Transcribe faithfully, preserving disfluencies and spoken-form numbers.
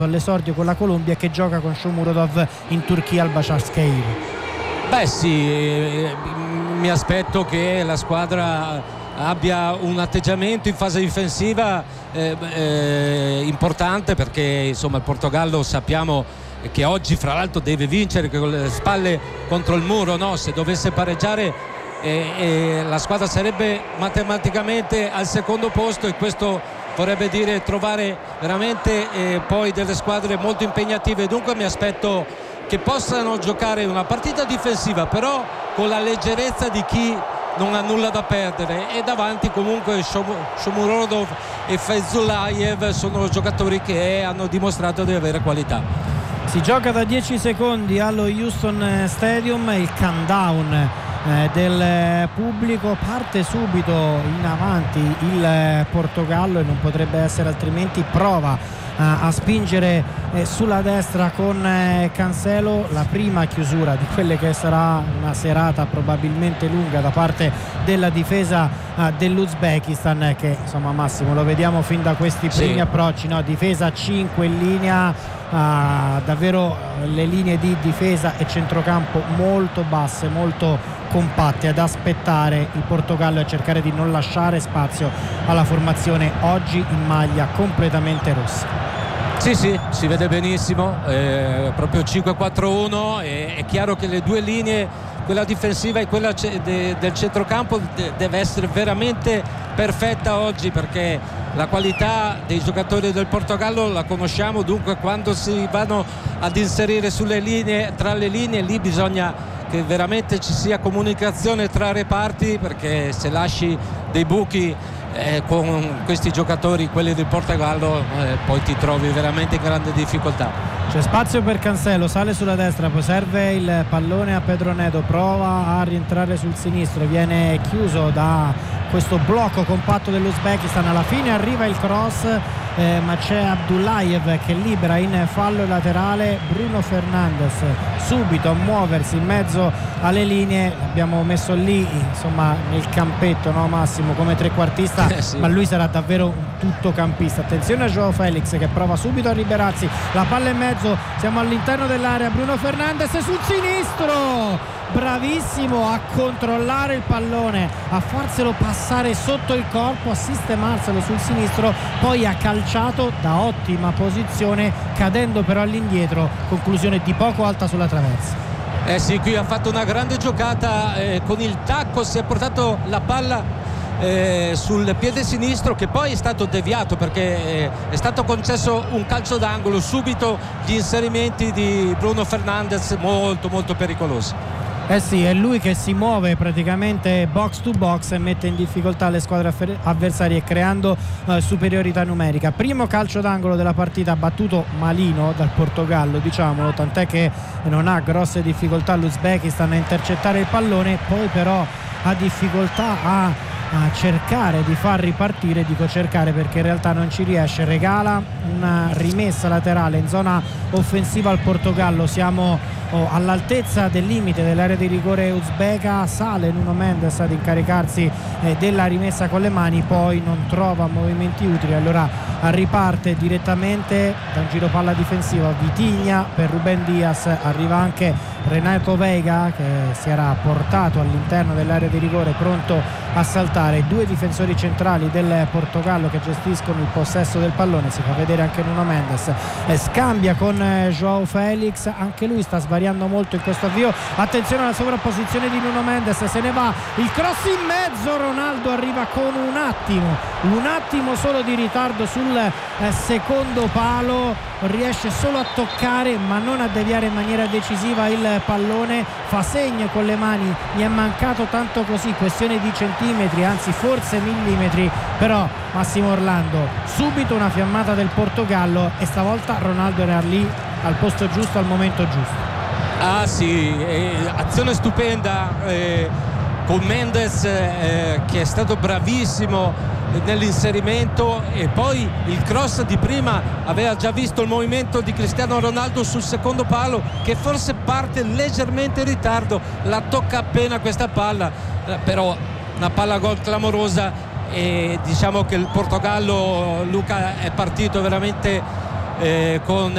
all'esordio con la Colombia, che gioca con Shomurodov in Turchia al Başakşehir. Beh sì, eh, mi aspetto che la squadra abbia un atteggiamento in fase difensiva eh, eh, importante, perché insomma il Portogallo sappiamo che oggi fra l'altro deve vincere con le spalle contro il muro, no? Se dovesse pareggiare eh, eh, la squadra sarebbe matematicamente al secondo posto, e questo vorrebbe dire trovare veramente eh, poi delle squadre molto impegnative. Dunque mi aspetto che possano giocare una partita difensiva, però con la leggerezza di chi non ha nulla da perdere, e davanti comunque Shomurodov e Feyzulayev sono giocatori che hanno dimostrato di avere qualità. Si gioca da dieci secondi allo Houston Stadium, il countdown eh, del pubblico, parte subito in avanti il Portogallo e non potrebbe essere altrimenti, prova eh, a spingere eh, sulla destra con eh, Cancelo, la prima chiusura di quelle che sarà una serata probabilmente lunga da parte della difesa eh, dell'Uzbekistan, che insomma Massimo lo vediamo fin da questi primi sì. approcci, no? Difesa a cinque in linea. Ah, davvero le linee di difesa e centrocampo molto basse, molto compatte, ad aspettare il Portogallo e a cercare di non lasciare spazio alla formazione oggi in maglia completamente rossa. Sì sì, si vede benissimo, eh, proprio cinque quattro uno, e è chiaro che le due linee, quella difensiva e quella ce- de- del centrocampo de- deve essere veramente perfetta oggi, perché la qualità dei giocatori del Portogallo la conosciamo. Dunque quando si vanno ad inserire sulle linee, tra le linee, lì bisogna che veramente ci sia comunicazione tra reparti, perché se lasci dei buchi eh, con questi giocatori, quelli del Portogallo, eh, poi ti trovi veramente in grande difficoltà. C'è spazio per Cancelo, sale sulla destra, poi serve il pallone a Pedro Neto, prova a rientrare sul sinistro, viene chiuso da questo blocco compatto dell'Uzbekistan, alla fine arriva il cross eh, ma c'è Abdullayev che libera in fallo laterale Bruno Fernandes subito a muoversi in mezzo alle linee. L'abbiamo messo lì insomma nel campetto, no Massimo, come trequartista, eh sì. ma lui sarà davvero un tuttocampista. Attenzione a Joao Felix che prova subito a liberarsi, la palla in mezzo, siamo all'interno dell'area, Bruno Fernandes sul sinistro, bravissimo a controllare il pallone, a farselo passare sotto il corpo, a sistemarselo sul sinistro, poi ha calciato da ottima posizione, cadendo però all'indietro, conclusione di poco alta sulla traversa. Eh sì, qui ha fatto una grande giocata, eh, con il tacco si è portato la palla eh, sul piede sinistro, che poi è stato deviato perché eh, è stato concesso un calcio d'angolo. Subito gli inserimenti di Bruno Fernandes molto molto pericolosi. Eh sì, è lui che si muove praticamente box to box e mette in difficoltà le squadre avversarie, creando eh, superiorità numerica. Primo calcio d'angolo della partita battuto malino dal Portogallo, diciamolo, tant'è che non ha grosse difficoltà l'Uzbekistan a intercettare il pallone, poi però ha difficoltà a, a cercare di far ripartire, dico cercare perché in realtà non ci riesce. Regala una rimessa laterale in zona offensiva al Portogallo, siamo Oh, all'altezza del limite dell'area di rigore uzbeka, sale Nuno Mendes ad incaricarsi eh, della rimessa con le mani, poi non trova movimenti utili, allora riparte direttamente da un giro palla difensiva Vitinha per Ruben Dias, arriva anche Renato Veiga che si era portato all'interno dell'area di rigore pronto a saltare. Due difensori centrali del Portogallo che gestiscono il possesso del pallone, si fa vedere anche Nuno Mendes, eh, scambia con eh, Joao Felix, anche lui sta svariando molto in questo avvio. Attenzione alla sovrapposizione di Nuno Mendes, se ne va il cross in mezzo, Ronaldo arriva con un attimo un attimo solo di ritardo sul eh, secondo palo, riesce solo a toccare ma non a deviare in maniera decisiva il pallone, fa segno con le mani, mi è mancato tanto così, questione di centimetri, anzi forse millimetri, però Massimo Orlando, subito una fiammata del Portogallo e stavolta Ronaldo era lì al posto giusto al momento giusto. Ah sì, eh, azione stupenda eh, con Mendes eh, che è stato bravissimo nell'inserimento, e poi il cross di prima aveva già visto il movimento di Cristiano Ronaldo sul secondo palo, che forse parte leggermente in ritardo, la tocca appena questa palla, eh, però una palla gol clamorosa, e diciamo che il Portogallo, Luca, è partito veramente eh, con